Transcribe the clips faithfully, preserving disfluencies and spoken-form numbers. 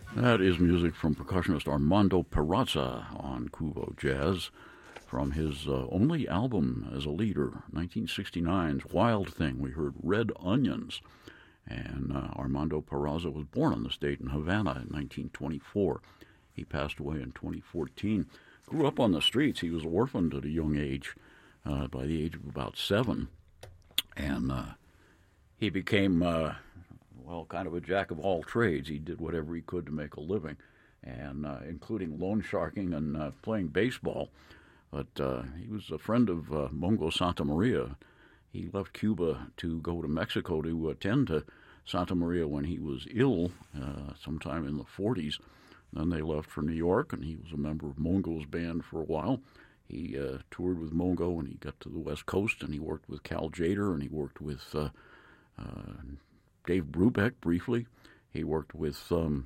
That is music from percussionist Armando Peraza on Kuvo Jazz from his uh, only album as a leader, nineteen sixty-nine's Wild Thing. We heard Red Onions. And uh, Armando Peraza was born on this date in Havana in nineteen twenty-four. He passed away in twenty fourteen. Grew up on the streets. He was orphaned at a young age, uh, by the age of about seven. And uh, he became... Uh, Well, kind of a jack of all trades. He did whatever he could to make a living, and uh, including loan sharking and uh, playing baseball. But uh, he was a friend of uh, Mongo Santa Maria. He left Cuba to go to Mexico to attend to Santa Maria when he was ill, uh, sometime in the forties. Then they left for New York, and he was a member of Mongo's band for a while. He uh, toured with Mongo, and he got to the West Coast, and he worked with Cal Tjader, and he worked with... Uh, uh, Dave Brubeck, briefly. He worked with um,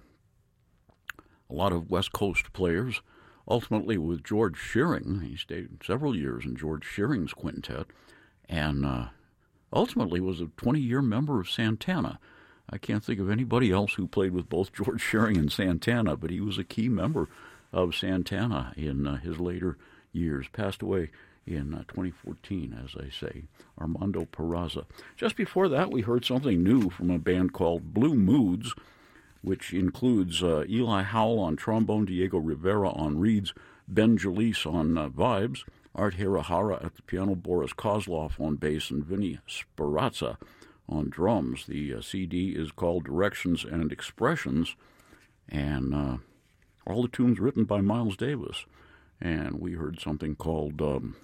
a lot of West Coast players, ultimately with George Shearing. He stayed several years in George Shearing's quintet, and uh, ultimately was a twenty-year member of Santana. I can't think of anybody else who played with both George Shearing and Santana, but he was a key member of Santana in uh, his later years. Passed away in uh, twenty fourteen, as I say, Armando Peraza. Just before that, we heard something new from a band called Blue Moods, which includes uh, Eli Howell on trombone, Diego Rivera on reeds, Ben Jalise on uh, vibes, Art Hirahara at the piano, Boris Kozlov on bass, and Vinny Sperazza on drums. The uh, C D is called Directions and Expressions, and uh, all the tunes written by Miles Davis. And we heard something called... Um,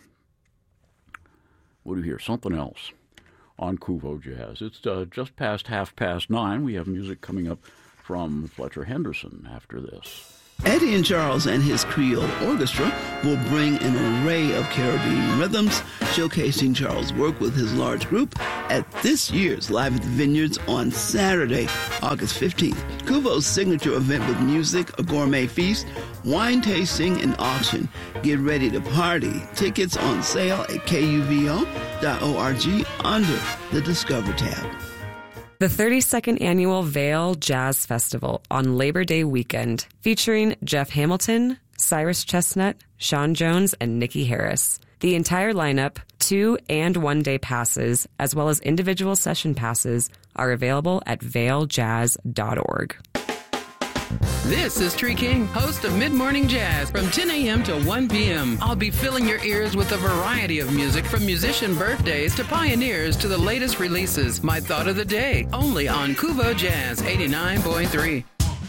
What do you hear? Something else on Kuvo Jazz. It's uh, just past half past nine. We have music coming up from Fletcher Henderson after this. Eddie and Charles and his Creole Orchestra will bring an array of Caribbean rhythms, showcasing Charles' work with his large group at this year's Live at the Vineyards on Saturday, August fifteenth. Kuvo's signature event with music, a gourmet feast, wine tasting, and auction. Get ready to party. Tickets on sale at K U V O dot org under the Discover tab. The thirty-second Annual Vail Jazz Festival on Labor Day weekend, featuring Jeff Hamilton, Cyrus Chestnut, Sean Jones, and Nikki Harris. The entire lineup, two and one day passes, as well as individual session passes, are available at vail jazz dot org. This is Tree King, host of Mid Morning Jazz from ten a.m. to one p.m. I'll be filling your ears with a variety of music from musician birthdays to pioneers to the latest releases. My thought of the day, only on Kuvo Jazz eighty-nine point three.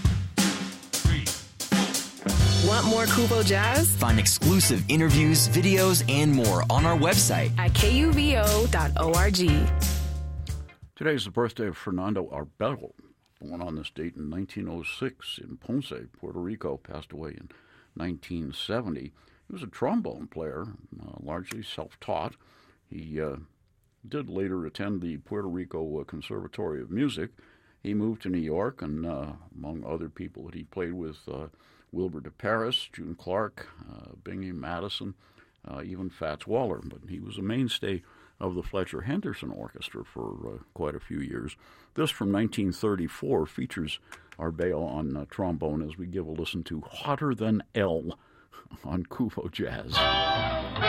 Want more Kuvo Jazz? Find exclusive interviews, videos, and more on our website at K U V O dot org. Today's the birthday of Fernando Arbelo, born on this date in nineteen oh six in Ponce, Puerto Rico, passed away in nineteen seventy. He was a trombone player, uh, largely self-taught. He uh, did later attend the Puerto Rico Conservatory of Music. He moved to New York, and uh, among other people that he played with, uh, Wilbur DeParis, June Clark, uh, Bingham Madison, uh, even Fats Waller. But he was a mainstay of the Fletcher Henderson Orchestra for uh, quite a few years. This from nineteen thirty-four features Arbelo on uh, trombone as we give a listen to Hotter Than L on Kuvo Jazz.